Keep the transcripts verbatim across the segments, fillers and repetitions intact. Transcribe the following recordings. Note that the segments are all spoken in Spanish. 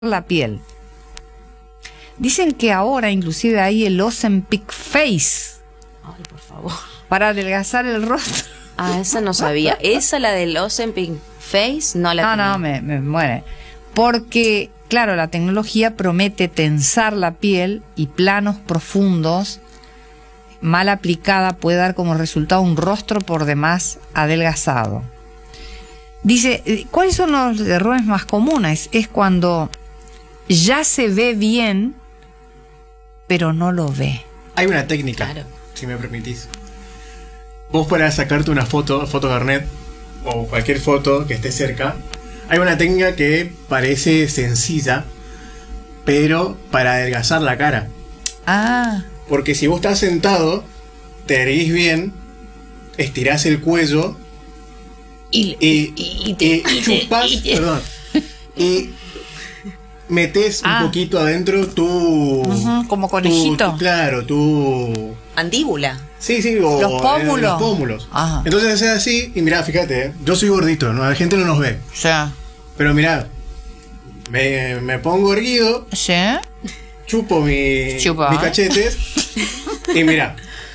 la piel. Dicen que ahora inclusive hay el Ozempic Face. Ay, por favor. Para adelgazar el rostro. Ah, esa no sabía. Esa, la del Ozempic Face, no la No, tenía. no, me, me muere. Porque, claro, la tecnología promete tensar la piel y planos profundos, mal aplicada, puede dar como resultado un rostro por demás adelgazado. Dice, ¿cuáles son los errores más comunes? Es cuando ya se ve bien, pero no lo ve. Hay una técnica, Claro. si me permitís. Vos para sacarte una foto, foto carnet, o cualquier foto que esté cerca, hay una técnica que parece sencilla, pero para adelgazar la cara. Ah, Porque si vos estás sentado, te erguís bien, estirás el cuello Y, y, y- y, y- y- chupás, y- perdón, y metés Ah. un poquito adentro tu... ujú, como tu- conejito. tu- claro, tu... Mandíbula. Sí, sí, o Los pómulos. eh, los pómulos. Ajá. Entonces haces así y mirá, fíjate, eh, yo soy gordito, ¿no? La gente no nos ve. Ya. Pero mirá, me, me pongo erguido, ¿Sí? chupo mi, Chupa. mis cachetes y mirá.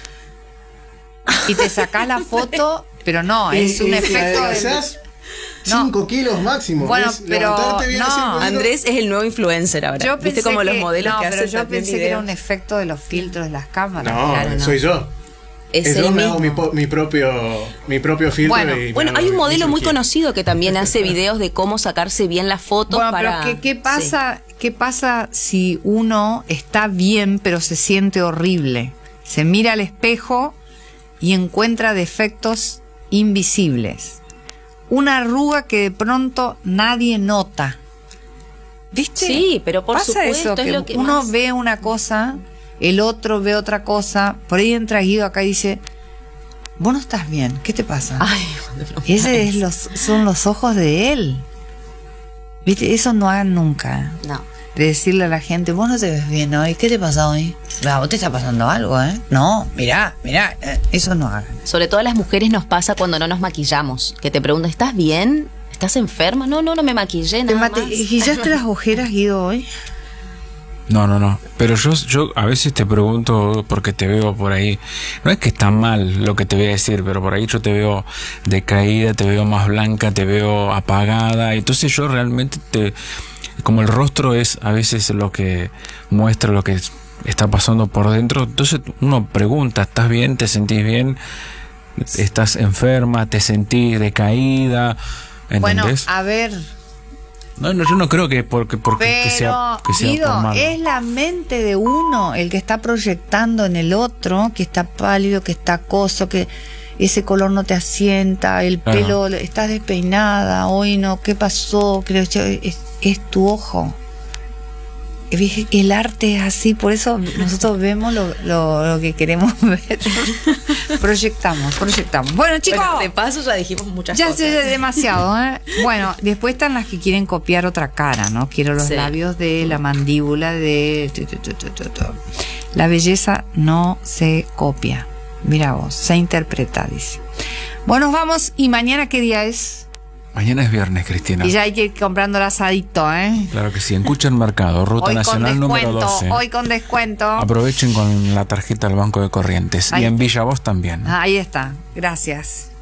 Y te sacás la foto, pero no, es y, un y efecto de... adelgazás No. cinco kilos máximo. Bueno, es pero levantarte bien no. así un poquito. Andrés es el nuevo influencer ahora. Yo ¿Viste pensé como los que- modelos no, que pero hacen yo también pensé que era videos? un efecto de los filtros de las cámaras. No, Claro, no. soy yo. Es Es el yo me mismo. hago mi, po- mi propio mi propio filtro. Bueno, y me Bueno, hago hay un mi modelo muy cirugía. conocido que también hace videos de cómo sacarse bien las fotos Bueno, para... pero ¿qué, qué pasa, ¿qué pasa si uno está bien pero se siente horrible? Se mira al espejo y encuentra defectos invisibles. Una arruga que de pronto nadie nota. ¿Viste? Sí, pero por pasa supuesto, eso, es que, lo que uno más- ve una cosa, el otro ve otra cosa. Por ahí entra Guido acá y dice, vos no estás bien, ¿qué te pasa? Ay, cuando lo Ese es los, son los ojos de él. ¿Viste? Eso no hagan nunca. No. De decirle a la gente, vos no te ves bien hoy, ¿qué te pasa hoy? Ah, vos te está pasando algo, ¿eh? No, mirá, mirá, eh, eso no hagan. Sobre todo a las mujeres nos pasa cuando no nos maquillamos. Que te preguntan, ¿estás bien? ¿Estás enferma? No, no, no me maquillé, ¿Te nada mate- más. ¿Gillaste las ojeras, Guido, hoy? No, no, no. Pero yo, yo a veces te pregunto porque te veo por ahí. No es que está mal lo que te voy a decir, pero por ahí yo te veo decaída, te veo más blanca, te veo apagada. Entonces yo realmente te... Como el rostro es a veces lo que muestra lo que está pasando por dentro, entonces uno pregunta, ¿estás bien? ¿Te sentís bien? ¿Estás enferma? ¿Te sentís decaída? Bueno, ¿Entendés? a ver, No, no, yo no creo que porque, porque pero que sea, que sea por Guido, malo. es la mente de uno el que está proyectando en el otro, que está pálido, que está acoso, que ese color no te asienta, el Claro. pelo, estás despeinada, hoy no, ¿qué pasó? Creo que es, es tu ojo. El arte es así, por eso nosotros vemos lo, lo, lo que queremos ver. Proyectamos, proyectamos. Bueno, chicos, Bueno, de paso ya dijimos muchas ya cosas. sé demasiado, ¿eh? Bueno, después están las que quieren copiar otra cara, ¿no? Quiero los Sí. labios de la mandíbula de... tu, tu, tu, tu, tu, tu. La belleza no se copia. Mira vos, se interpreta, dice. Bueno, nos vamos. ¿Y mañana qué día es? Mañana es viernes, Cristina. Y ya hay que ir comprando el asadito, ¿eh? Claro que sí, en Cucha el Mercado, Ruta Hoy con Nacional número descuento, doce. hoy con descuento. Aprovechen con la tarjeta del Banco de Corrientes. Ahí y en está. Villa Voz también. Ahí está, gracias.